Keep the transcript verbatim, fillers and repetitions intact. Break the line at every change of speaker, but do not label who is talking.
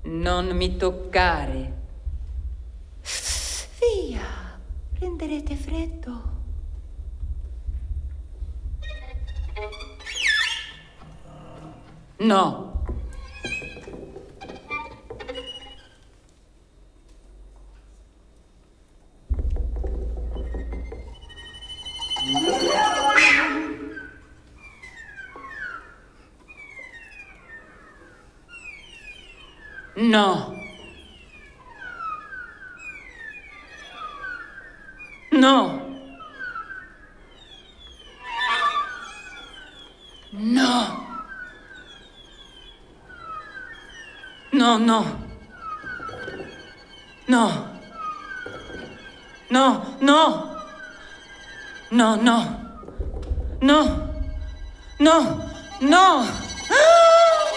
Non mi toccare. Via, prenderete freddo. No. No. No. No. No, no. No. No, no. No, no. No. No. No.